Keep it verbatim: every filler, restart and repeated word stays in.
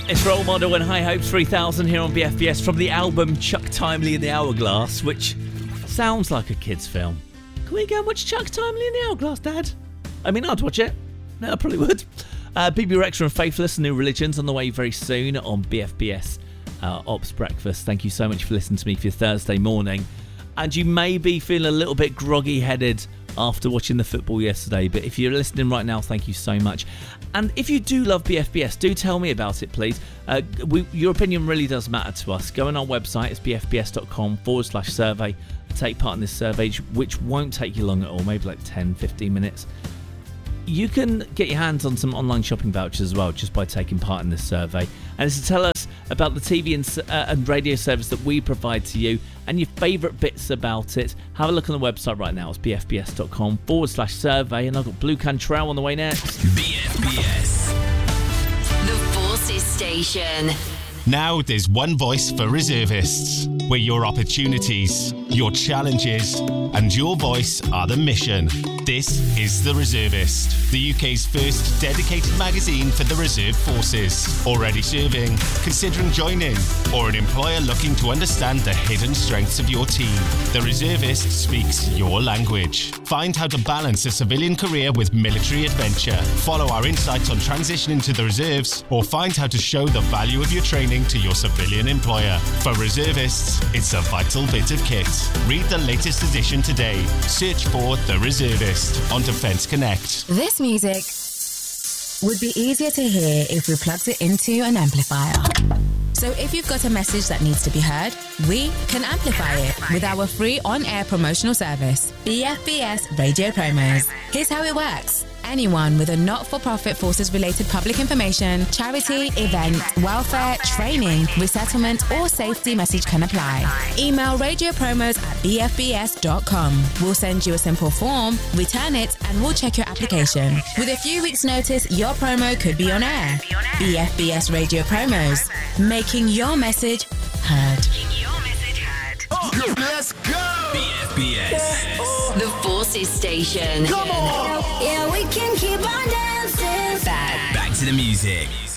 It's Role Model and High Hopes three thousand here on B F B S from the album Chuck Timely and the Hourglass, which sounds like a kid's film. Can we go and watch Chuck Timely and the Hourglass, Dad? I mean, I'd watch it. No, I probably would. Uh, B B Rexha and Faithless, New Religions, on the way very soon on B F B S uh, Ops Breakfast. Thank you so much for listening to me for your Thursday morning. And you may be feeling a little bit groggy-headed after watching the football yesterday, but if you're listening right now, thank you so much. And if you do love B F B S, do tell me about it, please. Uh, we, your opinion really does matter to us. Go on our website, it's bfbs.com forward slash survey. Take part in this survey, which won't take you long at all, maybe like ten, fifteen minutes. You can get your hands on some online shopping vouchers as well just by taking part in this survey. And it's to tell us about the T V and, uh, and radio service that we provide to you and your favourite bits about it. Have a look on the website right now. It's bfbs.com forward slash survey. And I've got Blue Cantrell on the way next. B F B S. The Forces Station. Now there's one voice for reservists, where your opportunities, your challenges, and your voice are the mission. This is The Reservist, the U K's first dedicated magazine for the reserve forces. Already serving, considering joining, or an employer looking to understand the hidden strengths of your team. The Reservist speaks your language. Find how to balance a civilian career with military adventure. Follow our insights on transitioning to the reserves, or find how to show the value of your training to your civilian employer. For reservists, it's a vital bit of kit. Read the latest edition today. Search for The Reservist on Defence Connect. This music would be easier to hear if we plugged it into an amplifier. So if you've got a message that needs to be heard, we can amplify it with our free on-air promotional service, B F B S Radio Promos. Here's how it works. Anyone with a not-for-profit forces-related public information, charity, event, welfare, training, resettlement or safety message can apply. Email radio promos at b f b s dot com. We'll send you a simple form, return it, and we'll check your application. With a few weeks' notice, your promo could be on air. B F B S Radio Promos, making your message heard. Let's go! B F B S. The Forces Station. Come on! Yeah, we can keep on dancing. Back, back to the music.